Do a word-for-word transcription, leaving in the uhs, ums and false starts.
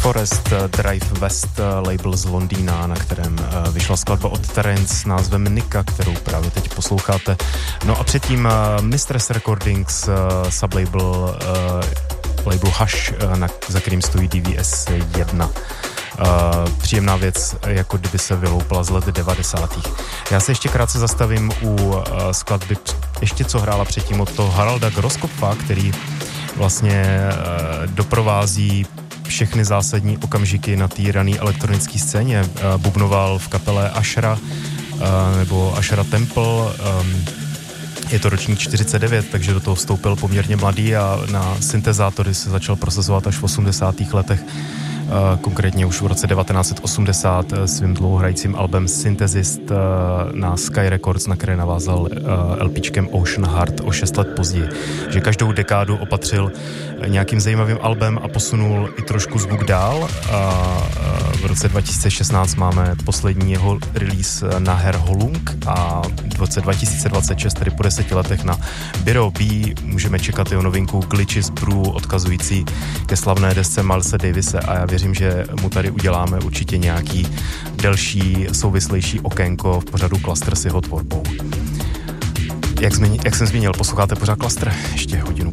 Forest Drive West, label z Londýna, na kterém vyšla skladba od Terence s názvem Nika, kterou právě teď posloucháte. No a předtím Mistress Recordings, sublabel labelu Hush, na, za kterým stojí D V S jedna. Uh, příjemná věc, jako kdyby se vyloupala z let devadesátých. Já se ještě krátce zastavím u uh, skladby, ještě co hrála předtím od toho Haralda Groskopfa, který vlastně uh, doprovází všechny zásadní okamžiky na té rané elektronické scéně. Uh, bubnoval v kapele Ashra uh, nebo Ashra Temple. Um, je to ročník čtyřicet devět, takže do toho vstoupil poměrně mladý a na syntezátory se začal prosazovat až v osmdesátých letech. Uh, konkrétně už v roce devatenáct set osmdesát uh, svým dlouhohrajícím albem Synthesist uh, na Sky Records, na které navázal uh, LPčkem Ocean Heart o šest let později. Že každou dekádu opatřil uh, nějakým zajímavým albem a posunul i trošku zvuk dál. Uh, uh, v roce dva tisíce šestnáct máme poslední jeho release na Her Holung a v roce dva tisíce dvacet šest, tedy po deseti letech na Bureau B, můžeme čekat jeho novinku Glitches Brew, odkazující ke slavné desce Milese Davise, a já věřím, že mu tady uděláme určitě nějaký delší, souvislejší okénko v pořadu Cluster s jeho tvorbou. Jak, zmíni, jak jsem zmínil, posloucháte pořád Cluster, ještě hodinu